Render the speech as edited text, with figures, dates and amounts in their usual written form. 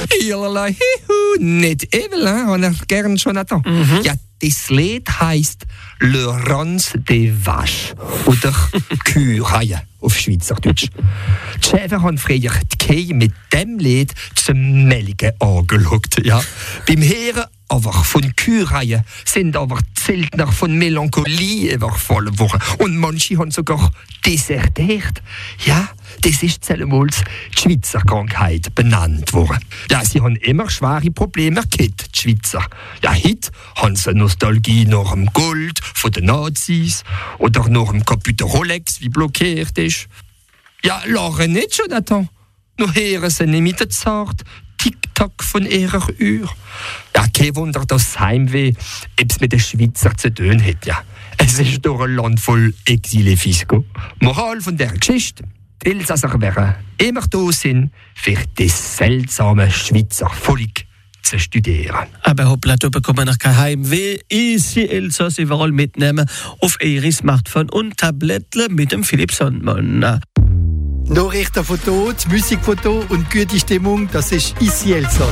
Ilalai, hihu, nicht Evel, han er gern Jonathan. Ja, das Lied heisst Le Rance des Vaches oder Kühe auf Schweizerdeutsch. Die Schäfer haben früher die Kühe mit dem Lied zum Melken angeschaut. Ja. Beim Hören aber von Kühe sind aber die Zeltner von Melancholie überfallen worden. Und manche haben sogar desertiert. Ja, das ist zuerst die Schweizer Krankheit benannt worden. Ja, sie haben immer schwere Probleme gehabt, die Schweizer. Ja, heute haben sie Nostalgie nach dem Gold von den Nazis oder nach dem kaputten Rolex, wie blockiert ist. Ja, lachen nicht, Jonathan. Nur hören sie nicht mit der Zart Tick-Tack von ihrer Uhr. Ja, kein Wunder, dass das Heimweh etwas mit den Schweizer zu tun hat. Ja. Es ist durch ein Land voll Exilé Fisco. Moral von der Geschichte: die Elsasser wären immer da sind, für das seltsame Schweizer Volk zu studieren. Aber hoppla, da bekommen wir kein Heimweh. Easy Elsass überall mitnehmen auf ihre Smartphone und Tablettle mit dem Philipp Sandmann. Nachrichten von dort, Musik von dort und gute Stimmung, das ist Easy Elsass.